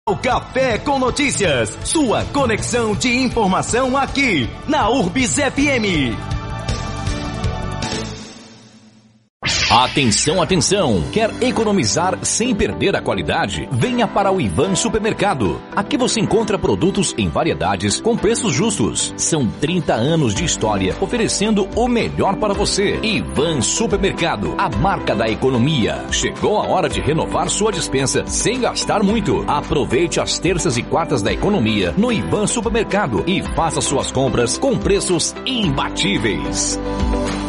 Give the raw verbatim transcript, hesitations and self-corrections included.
O Café com Notícias, sua conexão de informação aqui na Urbis F M. Atenção, atenção! Quer economizar sem perder a qualidade? Venha para o Ivan Supermercado. Aqui você encontra produtos em variedades com preços justos. São trinta anos de história oferecendo o melhor para você. Ivan Supermercado, a marca da economia. Chegou a hora de renovar sua despensa sem gastar muito. Aproveite as terças e quartas da economia no Ivan Supermercado e faça suas compras com preços imbatíveis.